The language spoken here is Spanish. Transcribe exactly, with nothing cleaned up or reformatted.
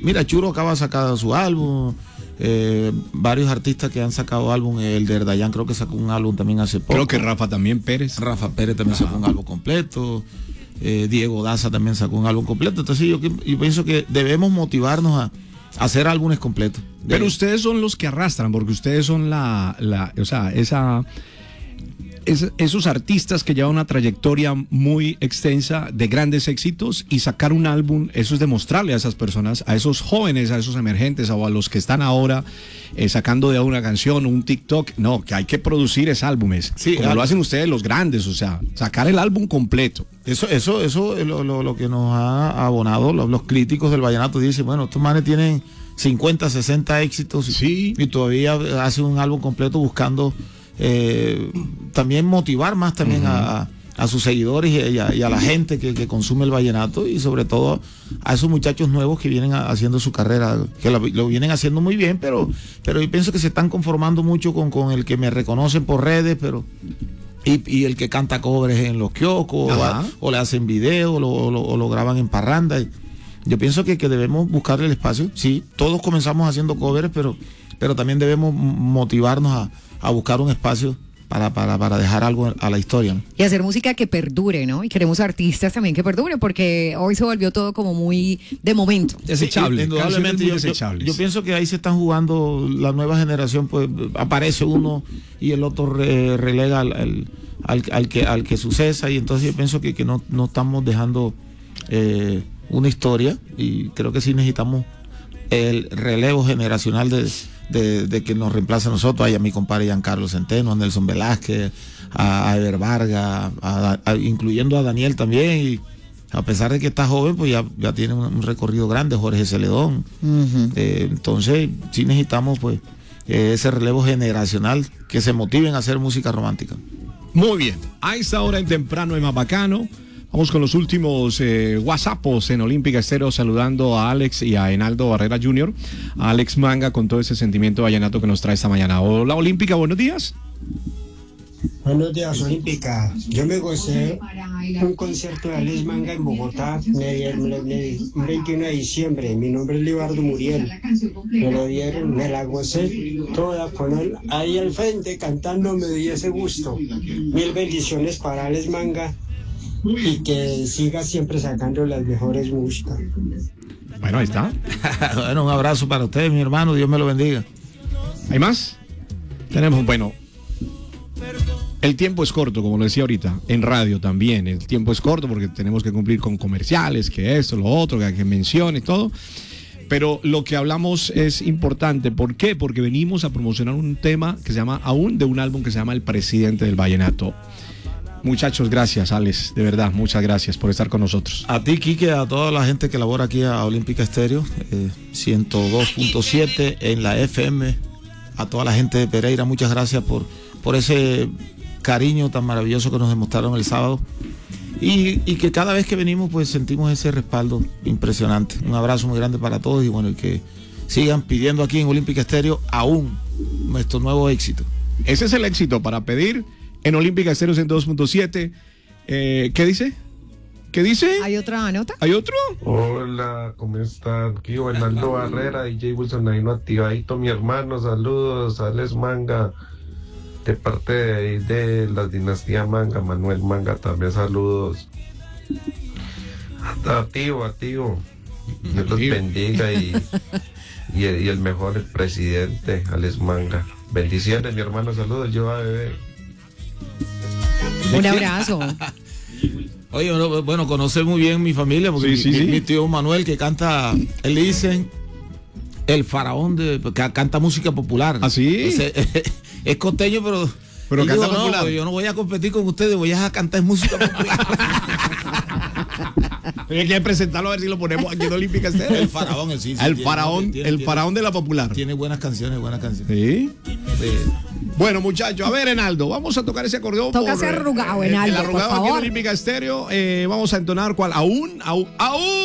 mira, Churo acaba de sacar su álbum, eh, varios artistas que han sacado álbum, el de Dayan creo que sacó un álbum también hace poco. Creo que Rafa también Pérez. Rafa Pérez también Ajá. sacó un álbum completo, eh, Diego Daza también sacó un álbum completo, entonces yo, yo pienso que debemos motivarnos a, a hacer álbumes completos. De... Pero ustedes son los que arrastran, porque ustedes son la, la o sea, esa... Es, esos artistas que llevan una trayectoria muy extensa de grandes éxitos y sacar un álbum, eso es demostrarle a esas personas, a esos jóvenes, a esos emergentes o a los que están ahora eh, sacando de una canción, un TikTok, no, que hay que producir esos álbumes, sí, como lo hacen ustedes los grandes, o sea, sacar el álbum completo. Eso eso eso es lo, lo, lo que nos ha abonado los, los críticos del vallenato, dicen, bueno, estos manes tienen cincuenta, sesenta éxitos sí. y todavía hacen un álbum completo buscando Eh, también motivar más también uh-huh. a, a sus seguidores y a, y a la gente que, que consume el vallenato y sobre todo a esos muchachos nuevos que vienen a, haciendo su carrera, que lo, lo vienen haciendo muy bien, pero pero yo pienso que se están conformando mucho con, con el que me reconocen por redes, pero y, y el que canta covers en los kioscos o, o le hacen videos o lo, o lo, o lo graban en parranda. Yo pienso que, que debemos buscarle el espacio. Sí, todos comenzamos haciendo covers, pero pero también debemos motivarnos a a buscar un espacio para, para, para dejar algo a la historia, ¿no? Y hacer música que perdure, ¿no? Y queremos artistas también que perduren, porque hoy se volvió todo como muy de momento. Desechable. Sí, indudablemente yo, yo, yo pienso que ahí se están jugando la nueva generación, pues aparece uno y el otro re, relega al, al, al, al, que, al que sucesa, y entonces yo pienso que, que no, no estamos dejando eh, una historia, y creo que sí necesitamos el relevo generacional de De, de que nos reemplace a nosotros, hay a mi compadre Giancarlo Centeno, a Nelson Velázquez, a, a Ever Vargas, a, a, incluyendo a Daniel también, y a pesar de que está joven, pues ya, ya tiene un, un recorrido grande, Jorge Celedón. Uh-huh. eh, entonces sí necesitamos pues eh, ese relevo generacional, que se motiven a hacer música romántica. Muy bien, a esta hora en Temprano es más bacano. Vamos con los últimos eh, WhatsAppos en Olímpica Estéreo, saludando a Alex y a Enaldo Barrera junior, a Alex Manga con todo ese sentimiento vallenato que nos trae esta mañana. Hola Olímpica, buenos días. Buenos días Olímpica. Yo me gocé un concierto de Alex Manga en Bogotá me, me, me, un veintiuno de diciembre. Mi nombre es Libardo Muriel. Me lo dieron, me la gocé toda con él ahí al frente cantando, me dio ese gusto. Mil bendiciones para Alex Manga y que siga siempre sacando las mejores músicas. Bueno, ahí está. Bueno, un abrazo para ustedes, mi hermano, Dios me lo bendiga. ¿Hay más? Tenemos, bueno, el tiempo es corto, como lo decía ahorita, en radio también, el tiempo es corto porque tenemos que cumplir con comerciales, que esto, lo otro, que, que mencione todo, pero lo que hablamos es importante. ¿Por qué? Porque venimos a promocionar un tema que se llama, aún de un álbum que se llama El Presidente del Vallenato. Muchachos, gracias, Alex, de verdad, muchas gracias por estar con nosotros. A ti, Quique, a toda la gente que labora aquí a Olímpica Estéreo, eh, ciento dos punto siete en la F M, a toda la gente de Pereira, muchas gracias por, por ese cariño tan maravilloso que nos demostraron el sábado, y, y que cada vez que venimos pues sentimos ese respaldo impresionante. Un abrazo muy grande para todos, y bueno, y que sigan pidiendo aquí en Olímpica Estéreo aún nuestro nuevo éxito. Ese es el éxito para pedir en Olímpica Estéreo ciento dos punto siete. Eh, ¿Qué dice? ¿Qué dice? ¿Hay otra nota? ¿Hay otro? Hola, ¿cómo están? Aquí Enaldo Barrera, D J Wilson ahí no activadito, mi hermano, saludos, Alex Manga, de parte de, de la dinastía Manga, Manuel Manga, también saludos. Activo, activo. Dios los bendiga y, y, y el mejor el presidente, Alex Manga. Bendiciones, mi hermano, saludos, yo a bebé. Un abrazo. Oye, bueno, conoce muy bien mi familia, porque sí, mi, sí, mi, sí. mi tío Manuel, que canta, él le dicen el faraón de, que canta música popular. ¿Ah, sí? Entonces, es costeño, pero, pero canta digo, popular. No, yo no voy a competir con ustedes, voy a cantar música popular. Hay que presentarlo a ver si lo ponemos aquí en Olímpica Estéreo. El faraón, el sí, sí, El tiene, faraón, tiene, el tiene, faraón de la popular. Tiene buenas canciones, buenas canciones. ¿Sí? Sí. Bueno, muchachos, a ver, Enaldo, vamos a tocar ese acordeón. Toca ser arrugado, Enaldo, el arrugado por aquí en favor. Olímpica Estéreo. Eh, vamos a entonar cuál, aún, aún, aún.